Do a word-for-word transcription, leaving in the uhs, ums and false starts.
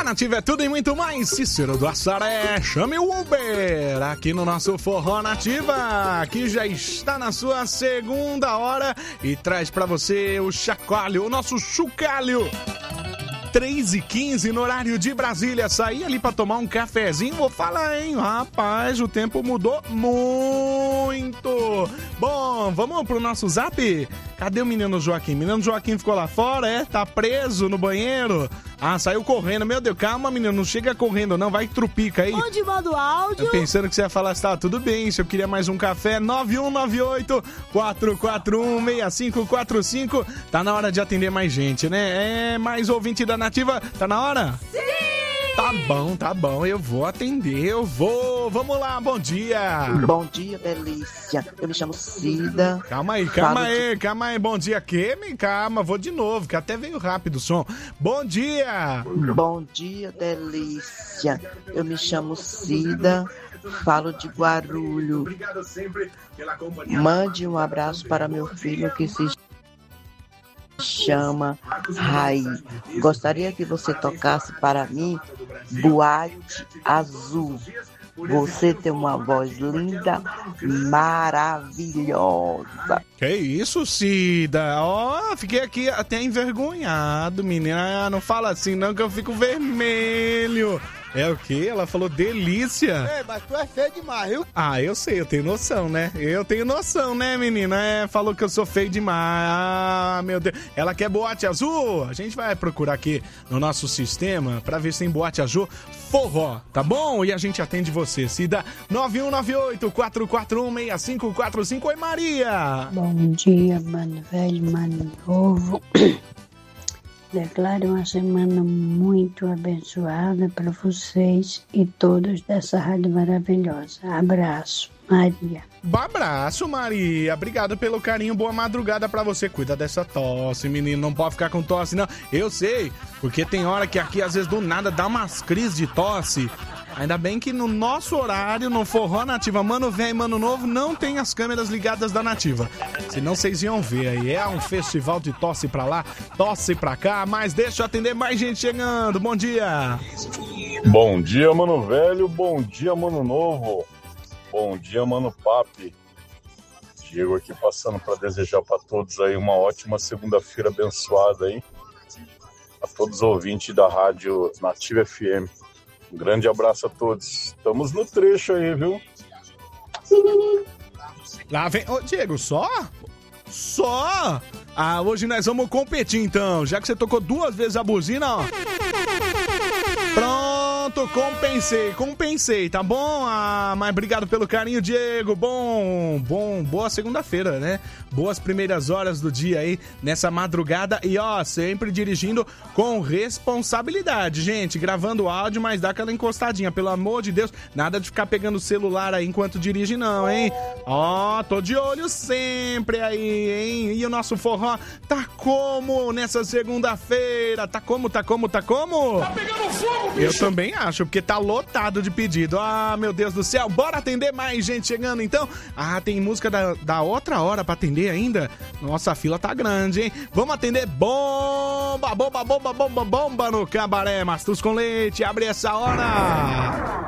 Nativa é tudo e muito mais. Cícero do Assaré, chame o Uber aqui no nosso Forró Nativa, que já está na sua segunda hora e traz pra você o chacoalho, o nosso chocalho. três e quinze no horário de Brasília. Saí ali pra tomar um cafezinho. Vou falar, hein? Rapaz, o tempo mudou muito. Bom, vamos pro nosso zap? Cadê o menino Joaquim? Menino Joaquim ficou lá fora, é? Tá preso no banheiro? Ah, saiu correndo. Meu Deus, calma, menino. Não chega correndo, não. Vai trupica aí. Onde manda o áudio? Eu pensando que você ia falar assim, tá, tudo bem. Se eu queria mais um café, nove um nove oito, quatro quatro um, seis cinco quatro cinco. Tá na hora de atender mais gente, né? É, mais ouvinte da Nativa. Tá na hora? Sim! Tá bom, tá bom. Eu vou atender, eu vou. Vamos lá, bom dia. Bom dia, delícia. Eu me chamo Cida. Calma aí, calma Falo aí, de... calma aí. Bom dia, que? Me calma, vou de novo, que até veio rápido o som. Bom dia. Bom dia, delícia. Eu me chamo Cida. Falo de Guarulhos. Mande um abraço para meu filho que se chama Rai. Gostaria que você tocasse para mim Boate Azul. Você tem uma voz linda, maravilhosa. Que isso, Cida? Ó, oh, fiquei aqui até envergonhado, menina. Não fala assim não que eu fico vermelho. É o quê? Ela falou delícia. Ei, mas tu é feio demais, viu? Ah, eu sei, eu tenho noção, né? Eu tenho noção, né, menina? É, falou que eu sou feio demais. Ah, meu Deus. Ela quer boate azul? A gente vai procurar aqui no nosso sistema pra ver se tem boate azul forró, tá bom? E a gente atende você, Cida. nove um nove oito, quatro quatro um, seis cinco quatro cinco. Oi, Maria. Bom dia, mano velho, mano novo. Declaro uma semana muito abençoada para vocês e todos dessa rádio maravilhosa. Abraço, Maria. Abraço, Maria. Obrigado pelo carinho. Boa madrugada pra você. Cuida dessa tosse, menino. Não pode ficar com tosse, não. Eu sei, porque tem hora que aqui, às vezes, do nada, dá umas crises de tosse. Ainda bem que no nosso horário, no Forró Nativa, Mano Velho e Mano Novo, não tem as câmeras ligadas da Nativa. Senão vocês iam ver aí. É um festival de tosse pra lá, tosse pra cá, mas deixa eu atender mais gente chegando. Bom dia. Bom dia, Mano Velho. Bom dia, Mano Novo. Bom dia, Mano Papi. Diego aqui passando para desejar para todos aí uma ótima segunda-feira abençoada aí. A todos os ouvintes da rádio Nativa F M. Um grande abraço a todos. Estamos no trecho aí, viu? Lá vem... Ô, Diego, só? Só? Ah, hoje nós vamos competir então. Já que você tocou duas vezes a buzina, ó. Pronto, compensei, compensei, tá bom? Ah, mas obrigado pelo carinho, Diego. Bom, bom, boa segunda-feira, né? Boas primeiras horas do dia aí, nessa madrugada. E ó, sempre dirigindo com responsabilidade, gente. Gravando áudio, mas dá aquela encostadinha, pelo amor de Deus. Nada de ficar pegando o celular aí enquanto dirige, não, hein? Ó, tô de olho sempre aí, hein? E o nosso forró tá como nessa segunda-feira? Tá como, tá como, tá como? Tá pegando fogo! Eu também acho, porque tá lotado de pedido. Ah, meu Deus do céu. Bora atender mais gente chegando, então? Ah, tem música da, da outra hora pra atender ainda? Nossa, a fila tá grande, hein? Vamos atender bomba, bomba, bomba, bomba, bomba no Cabaré Mastus com Leite. Abre essa hora.